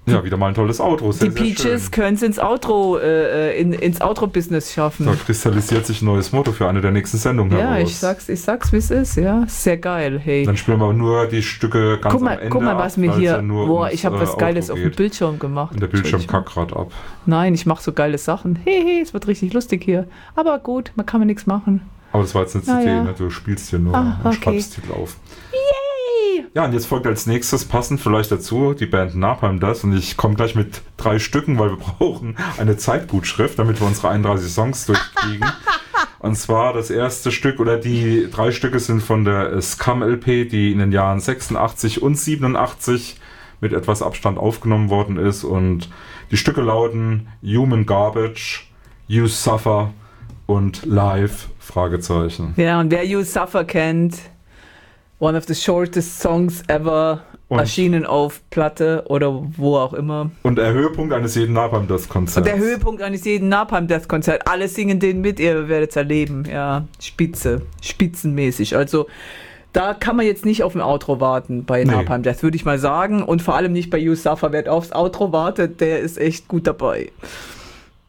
Ja, wieder mal ein tolles Outro. Sehr, die Peaches können es ins Outro, ins Outro-Business schaffen. Da kristallisiert sich ein neues Motto für eine der nächsten Sendungen heraus. Ja, ich sag's, wie es ist. Ja, sehr geil. Hey. Dann spielen wir aber nur die Stücke ganz am Ende. Guck mal, was mir hier. Boah, ich habe was Geiles Outro auf dem Bildschirm gemacht. Und der Bildschirm kackt gerade ab. Nein, ich mache so geile Sachen. Hey, es wird richtig lustig hier. Aber gut, man kann mir nichts machen. Aber das war jetzt eine CD, ja. ne? Du spielst hier nur und schreibst Titel auf. Yay! Ja, und jetzt folgt als nächstes passend vielleicht dazu die Band Napalm Death. Und ich komme gleich mit 3 Stücken, weil wir brauchen eine Zeitgutschrift, damit wir unsere 31 Songs durchkriegen. Und zwar das erste Stück oder die 3 Stücke sind von der Scum LP, die in den Jahren 86 und 87 mit etwas Abstand aufgenommen worden ist. Und die Stücke lauten Human Garbage, You Suffer und Live, Fragezeichen. Ja, und wer You Suffer kennt, one of the shortest songs ever, erschienen auf Platte oder wo auch immer. Und der Höhepunkt eines jeden Napalm Death Konzerts. Und der Höhepunkt eines jeden Napalm Death Konzerts. Alle singen den mit, ihr werdet es erleben. Ja, spitzenmäßig. Also da kann man jetzt nicht auf ein Outro warten bei Napalm Death, würde ich mal sagen. Und vor allem nicht bei You Suffer. Wer aufs Outro wartet, der ist echt gut dabei.